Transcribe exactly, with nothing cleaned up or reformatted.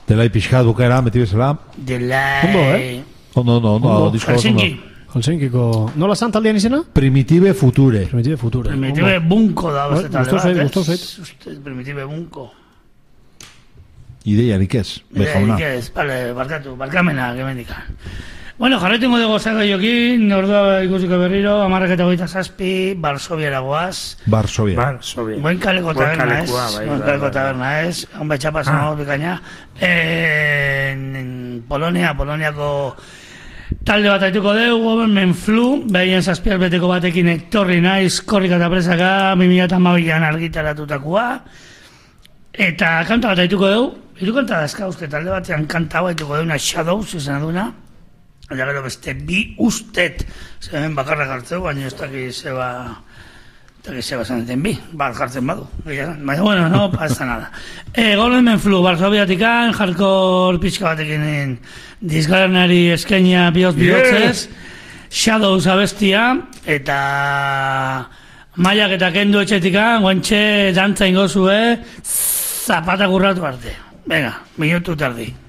Delai pixkat bukaera, beti bezala. Delai... Ondo, eh? Ondo, ondo, ondo. Disko Helsinki. Helsinkiko... Nola zan taldean izena? Primitive Future. Primitive Future. Primitive Bunko da, beste talde Gustau bat, zait, ez? gustau zait. Primitive Bunko. Ideiarik ez, bejauna. Ideiarik ez, bale, barkatu, barkamena, gemendikan. Bueno, jarretengo dugu zaka jokin, ordua ikusiko berriro, amarrak eta goita zazpi, Barsobiera goaz. Barsovia. Barsovia. Buen kaleko taberna ez. Buen kaleko taberna ez. Hon betxa pasamo bikaina. Polonia, Poloniako talde bat aituko dugu, Menflu, behien zazpial beteko batekin etorri naiz, korrika eta presaka, bi mila hamabian argitaratutakoa. Eta kanta bat aituko dugu, hiru kanta dazka uste talde batean kanta bat aituko dugu, Shadows izan duna. Eta gero beste bi ustet, zeben bakarrak hartzeu, baina ez daki zeba, ez daki zeba zaneten bi, bat jartzen badu. Baina, bueno, no pasa nada. E, Golden Menflu, Barsobiatikan, hardcore pixka batekin disgarnari eskenia bihotz bihotzez, Shadows abestia, eta maiak eta kendu etxetikan, guantxe dantza ingozue, zapatak urratu arte. Venga, minutu tardi.